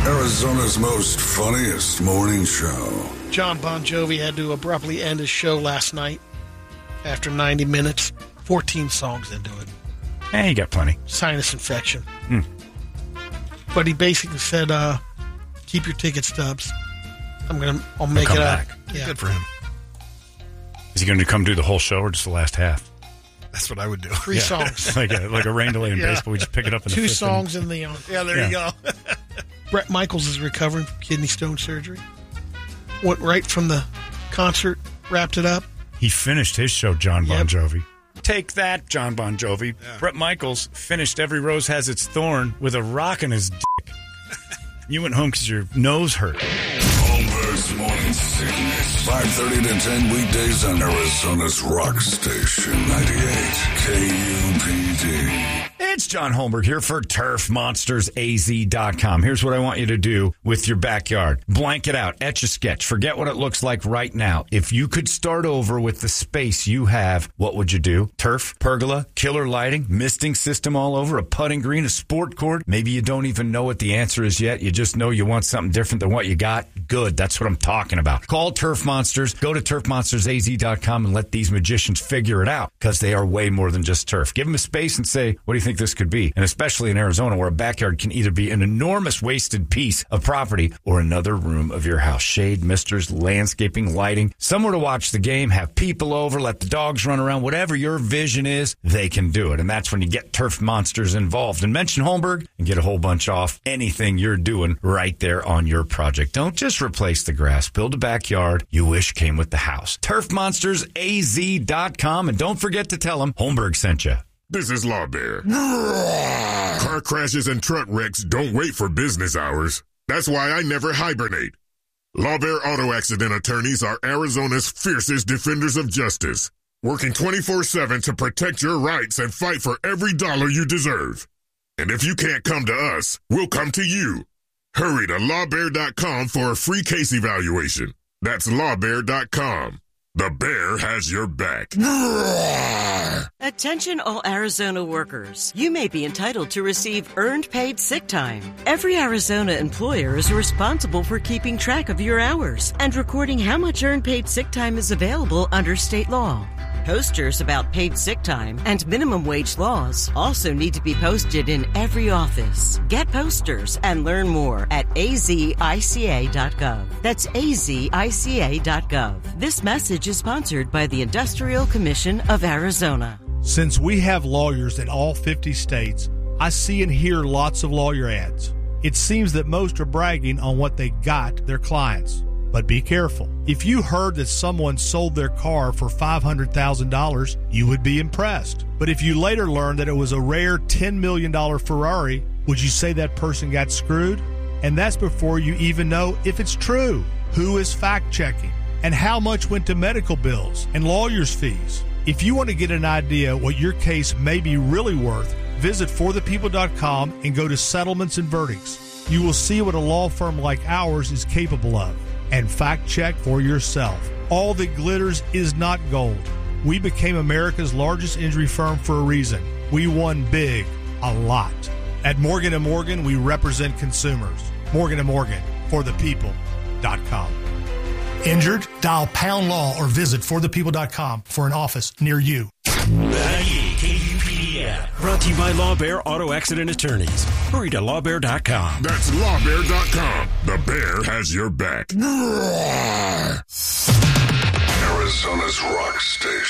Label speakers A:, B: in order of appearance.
A: Arizona's most funniest morning show.
B: John Bon Jovi had to abruptly end his show last night after 90 minutes, 14 songs into it.
C: You got plenty.
B: Sinus infection. But he basically said, keep your ticket stubs. I'll make it up.
D: Yeah. Good for him.
C: Is he going to come do the whole show or just the last half?
D: That's what I would do.
B: 3 songs.
C: like a rain delay in baseball. We just pick it up in
B: 2
C: the
B: songs in the...
D: Yeah, there you go.
B: Bret Michaels is recovering from kidney stone surgery. Went right from the concert, wrapped it up.
C: He finished his show, John Bon Jovi. Take that, John Bon Jovi. Yeah. Bret Michaels finished Every Rose Has Its Thorn with a rock in his dick. You went home because your nose hurt.
A: Holmberg's Morning Sickness. 5:30 to 10 weekdays on Arizona's Rock Station 98 KUPD.
C: It's John Holmberg here for TurfMonstersAZ.com. Here's what I want you to do with your backyard. Blank it out. Etch a sketch. Forget what it looks like right now. If you could start over with the space you have, what would you do? Turf, pergola, killer lighting, misting system all over, a putting green, a sport court. Maybe you don't even know what the answer is yet. You just know you want something different than what you got. Good. That's what I'm talking about. Call Turf Monsters. Go to TurfMonstersAZ.com and let these magicians figure it out, because they are way more than just turf. Give them a space and say, what do you think this could be? And especially in Arizona, where a backyard can either be an enormous wasted piece of property or another room of your house. Shade, misters, landscaping, lighting, somewhere to watch the game, have people over, let the dogs run around. Whatever your vision is, they can do it. And that's when you get Turf Monsters involved. And mention Holmberg and get a whole bunch off anything you're doing right there on your project. Don't just replace the grass. Build a backyard you wish came with the house. TurfMonstersAZ.com. And don't forget to tell them Holmberg sent you.
E: This is Law Bear. Car crashes and truck wrecks don't wait for business hours. That's why I never hibernate. Law Bear Auto Accident Attorneys are Arizona's fiercest defenders of justice, working 24/7 to protect your rights and fight for every dollar you deserve. And if you can't come to us, we'll come to you. Hurry to lawbear.com for a free case evaluation. That's lawbear.com. The bear has your back.
F: Attention all Arizona workers. You may be entitled to receive earned paid sick time. Every Arizona employer is responsible for keeping track of your hours and recording how much earned paid sick time is available under state law. Posters about paid sick time and minimum wage laws also need to be posted in every office. Get posters and learn more at azica.gov. That's azica.gov. This message is sponsored by the Industrial Commission of Arizona.
G: Since we have lawyers in all 50 states, I see and hear lots of lawyer ads. It seems that most are bragging on what they got their clients. But be careful. If you heard that someone sold their car for $500,000, you would be impressed. But if you later learned that it was a rare $10 million Ferrari, would you say that person got screwed? And that's before you even know if it's true. Who is fact-checking? And how much went to medical bills and lawyers' fees? If you want to get an idea what your case may be really worth, visit forthepeople.com and go to Settlements and Verdicts. You will see what a law firm like ours is capable of. And fact-check for yourself. All that glitters is not gold. We became America's largest injury firm for a reason. We won big, a lot. At Morgan & Morgan, we represent consumers. Morgan & Morgan, forthepeople.com. Injured? Dial pound law or visit forthepeople.com for an office near you.
H: KUPD app. Brought to you by Law Bear Auto Accident Attorneys. Hurry to lawbear.com.
E: That's lawbear.com. The bear has your back.
A: Arizona's Rock Station.